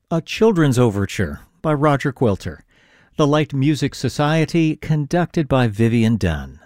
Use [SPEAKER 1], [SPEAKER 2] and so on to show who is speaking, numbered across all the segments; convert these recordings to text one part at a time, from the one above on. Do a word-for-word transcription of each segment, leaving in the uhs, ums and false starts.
[SPEAKER 1] A Children's Overture by Roger Quilter. The Light Music Society, conducted by Vivian Dunn.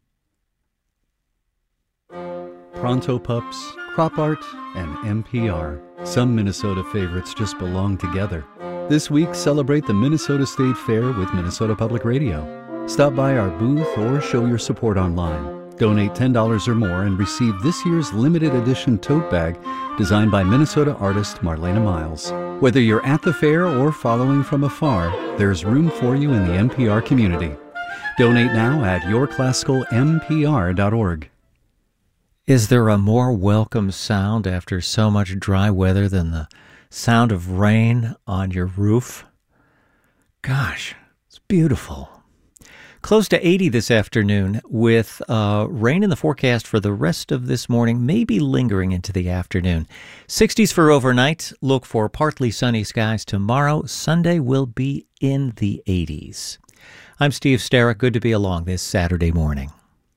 [SPEAKER 2] Pronto Pups, Crop Art, and N P R. Some Minnesota favorites just belong together. This week, celebrate the Minnesota State Fair with Minnesota Public Radio. Stop by our booth or show your support online. Donate ten dollars or more and receive this year's limited edition tote bag designed by Minnesota artist Marlena Miles. Whether you're at the fair or following from afar, there's room for you in the N P R community. Donate now at your classical n p r dot org.
[SPEAKER 1] Is there a more welcome sound after so much dry weather than the sound of rain on your roof? Gosh, it's beautiful. Close to eighty this afternoon with uh, rain in the forecast for the rest of this morning, maybe lingering into the afternoon. sixties for overnight. Look for partly sunny skies tomorrow. Sunday will be in the eighties. I'm Steve Starrett. Good to be along this Saturday morning.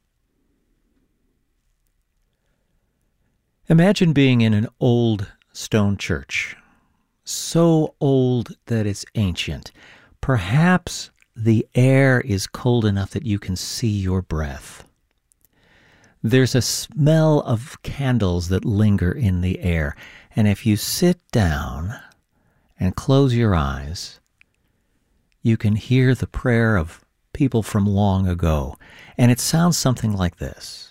[SPEAKER 1] Imagine being in an old stone church, so old that it's ancient. Perhaps the air is cold enough that you can see your breath. There's a smell of candles that linger in the air, and if you sit down and close your eyes, you can hear the prayer of people from long ago, and it sounds something like this.